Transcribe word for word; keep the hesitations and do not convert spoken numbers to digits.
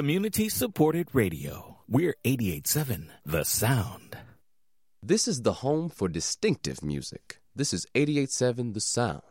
Community-supported radio. We're eighty-eight point seven The Sound. This is the home for distinctive music. This is eighty-eight point seven The Sound.